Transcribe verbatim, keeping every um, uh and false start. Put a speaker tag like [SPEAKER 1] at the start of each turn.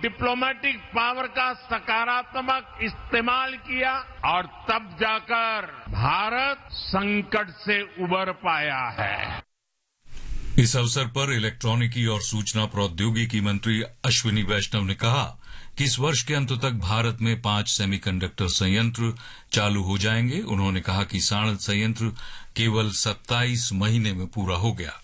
[SPEAKER 1] Diplomatic power का सकारात्मक इस्तेमाल किया और तब जाकर भारत संकट से उबर पाया है।
[SPEAKER 2] इस अवसर पर इलेक्ट्रॉनिकी और सूचना प्रौद्योगिकी मंत्री अश्विनी वैष्णव ने कहा कि इस वर्ष के अंत तक भारत में पांच सेमीकंडक्टर संयंत्र चालू हो जाएंगे। उन्होंने कहा कि साणंद संयंत्र केवल सत्ताईस महीने में पूरा हो गया।